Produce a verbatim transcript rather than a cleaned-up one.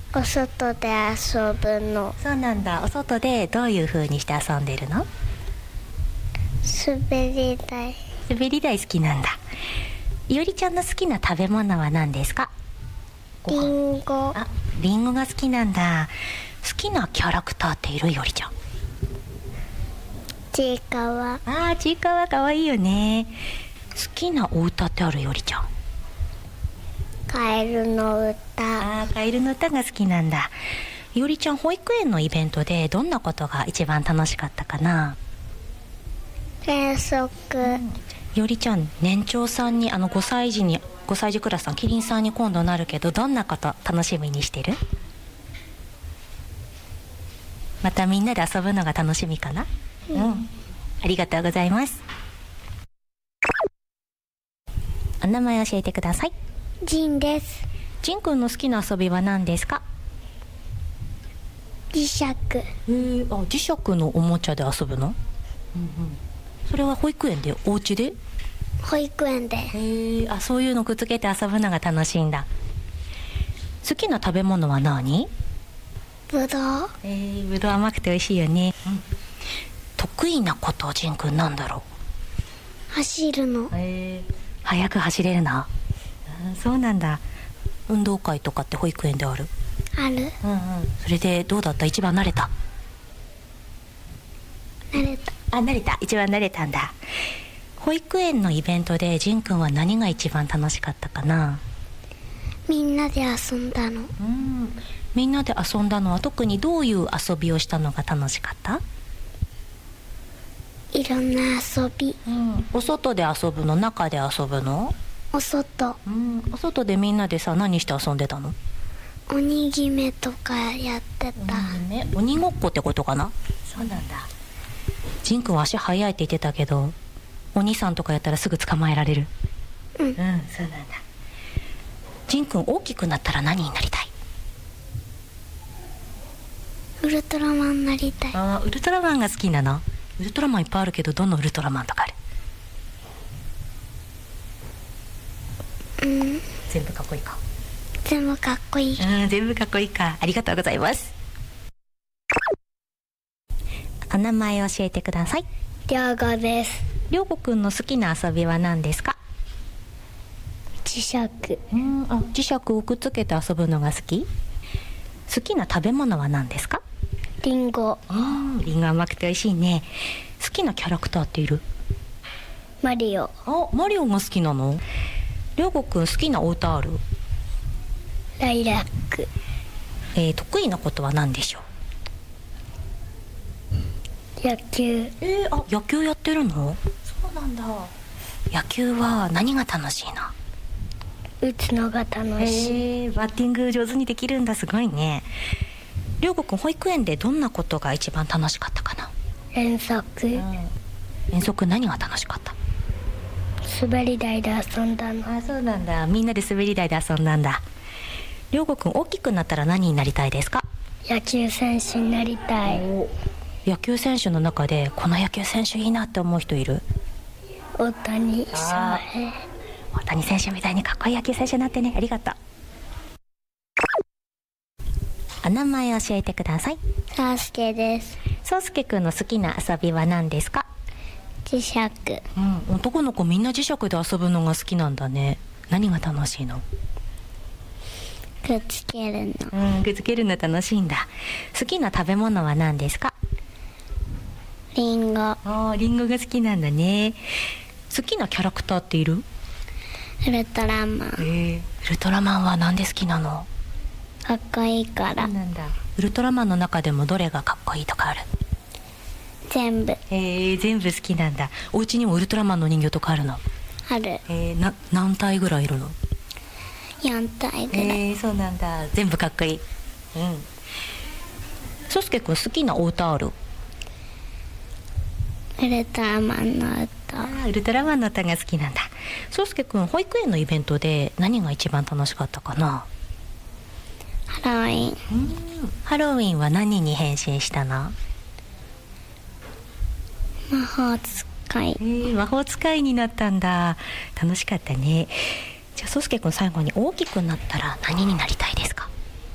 お外で遊ぶの。 そうなんだ。お外でどういう風にして遊んでるの？ 滑り台。 滑り台好きなんだ。いおりちゃんの好きな食べ物は何ですか？ リンゴ。 あ、リンゴが好きなんだ。好きなキャラクターっている？いおりちゃん。 ちいかわ。 あー、ちいかわかわいいよね。好きなお歌ってある？いおりちゃん。 カエルの歌。 あー、カエルの歌が好きなんだ。いおりちゃん、保育園のイベントでどんなことが一番楽しかったかな？ 遠足。 いおりちゃん、年長さんに、あのごさい児にごさい児クラスのキリンさんに今度なるけど、どんなこと楽しみにしてる？またみんなで遊ぶのが楽しみかな？うん、うん、ありがとうございます。お名前教えてください。 ジンです。 ジンくんの好きな遊びは何ですか？ 磁石。 えー、あ、磁石のおもちゃで遊ぶの？うんうん、それは保育園で？お家で？ 保育園で。 へー、あ、そういうのくっつけて遊ぶのが楽しいんだ。好きな食べ物は何？ ぶどう。 えー、ぶどう甘くて美味しいよね。うん、得意なことジンくんなんだろう？ 走るの。 えー、速く走れるな。うん、そうなんだ。運動会とかって保育園である？ ある。うんうん。 それでどうだった？一番慣れた？ 慣れた。 あ、慣れた。一番慣れたんだ。保育園のイベントでジンくんは何が一番楽しかったかな？ みんなで遊んだの。 うん、みんなで遊んだのは特にどういう遊びをしたのが楽しかった？ いろんな遊び。 うん、お外で遊ぶの？中で遊ぶの？ お外。 うん、お外でみんなでさ、何して遊んでたの？ 鬼決めとかやってた。 うんね、鬼ごっこってことかな？そうなんだ。ジンくんは足速いって言ってたけど、お兄さんとかやったらすぐ捕まえられる？うん、うん、そうなんだ。ジンくん大きくなったら何になりたい？ ウルトラマンになりたい。 あ、ウルトラマンが好きなの？ウルトラマンいっぱいあるけど、どのウルトラマンとかある？うん、全部かっこいいか。 全部かっこいい。 うん、全部かっこいいか。ありがとうございます。お名前教えてください。 りょうごです。 りょうごくんの好きな遊びは何ですか？ 磁石。 うん、あ、磁石をくっつけて遊ぶのが好き？好きな食べ物は何ですか？ リンゴ。 うん、リンゴ甘くて美味しいね。好きなキャラクターっている？ マリオ。 あ、マリオが好きなの？りょうごくん好きなお歌ある？ ライラック。 えー、得意なことは何でしょう？野球。 えー、あ、野球やってるの？そうなんだ。野球は何が楽しいの？ 打つのが楽しい。 えー、バッティング上手にできるんだ。すごいね。りょうごくん保育園でどんなことが一番楽しかったかな？ 遠足。うん、 遠足何が楽しかった？ 滑り台で遊んだの。 あ、そうなんだ。みんなで滑り台で遊んだんだ。りょうごくん大きくなったら何になりたいですか？ 野球選手になりたい。 野球選手の中でこの野球選手いいなって思う人いる？ 大谷翔平。 大谷選手みたいにかっこいい野球選手になってね。ありがとう。お名前教えてください。 そうすけです。 そうすけくんの好きな遊びは何ですか？ 磁石。 うん、男の子みんな磁石で遊ぶのが好きなんだね。何が楽しいの？ くっつけるの。 うん、くっつけるの楽しいんだ。好きな食べ物は何ですか？ リンゴ。 あー、リンゴが好きなんだね。好きなキャラクターっている？ ウルトラマン。 えー、ウルトラマンはなんで好きなの？ かっこいいから。 なんだ。ウルトラマンの中でもどれがかっこいいとかある？ 全部。 えー、全部好きなんだ。お家にもウルトラマンの人形とかあるの？ ある。 えー、な何体ぐらいいるの？ よんたいぐらい。 えー、そうなんだ。全部かっこいい。うん。そうすけくん好きなお歌ある？ ウルトラマンの歌。 あ、ウルトラマンの歌が好きなんだ。そうすけくん保育園のイベントで何が一番楽しかったかな？ ハロウィン。 うん、ハロウィンは何に変身したの？ 魔法使い。 えー、魔法使いになったんだ。楽しかったね。じゃあそうすけくん最後に大きくなったら何になりた